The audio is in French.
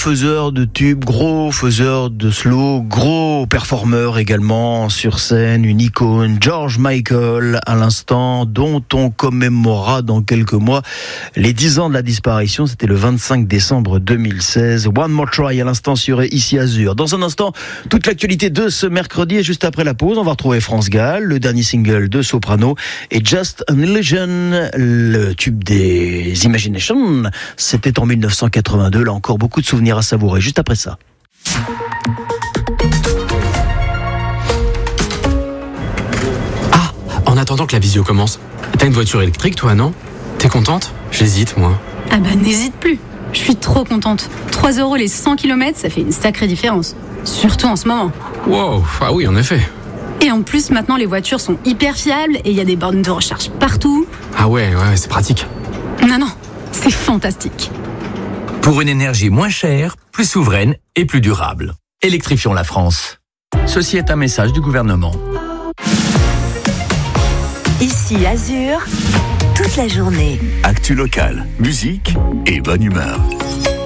faiseur de tubes, gros faiseur de slow, gros performeur également sur scène, une icône, George Michael à l'instant, dont on commémorera dans quelques mois les 10 ans de la disparition. C'était le 25 décembre 2016. One More Try à l'instant sur Ici Azur. Dans un instant, toute l'actualité de ce mercredi, et juste après la pause, on va retrouver France Gall, le dernier single de Soprano et Just an Illusion, le tube des Imagination. C'était en 1982, là encore beaucoup de souvenirs à savourer. Juste après ça. Ah, en attendant que la visio commence, t'as une voiture électrique toi, non? T'es contente? J'hésite moi. Ah bah n'hésite plus, je suis trop contente. 3 € les 100 km, ça fait une sacrée différence. Surtout en ce moment. Wow, ah oui en effet. Et en plus maintenant les voitures sont hyper fiables et il y a des bornes de recharge partout. Ah ouais, c'est pratique. Non, c'est fantastique. Pour une énergie moins chère, plus souveraine et plus durable. Électrifions la France. Ceci est un message du gouvernement. Ici Azur, toute la journée. Actu locale, musique et bonne humeur.